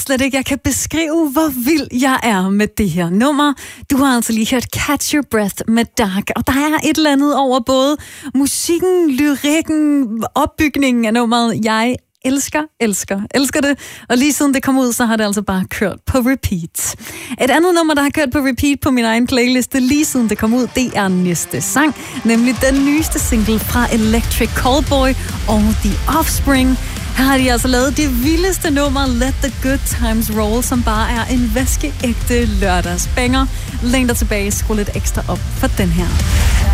Slet ikke, jeg kan beskrive, hvor vild jeg er med det her nummer. Du har altså lige hørt Catch Your Breath med Dark, og der er et eller andet over både musikken, lyrikken, opbygningen af nummeret. Jeg elsker det. Og lige siden det kom ud, så har det altså bare kørt på repeat. Et andet nummer, der har kørt på repeat på min egen playliste lige siden det kom ud, det er næste sang, nemlig den nyeste single fra Electric Callboy og The Offspring. Her har de altså lavet det vildeste nummer, Let the Good Times Roll, som bare er en vaskeægte lørdagsbanger. Læn dig tilbage, skru lidt ekstra op for den her.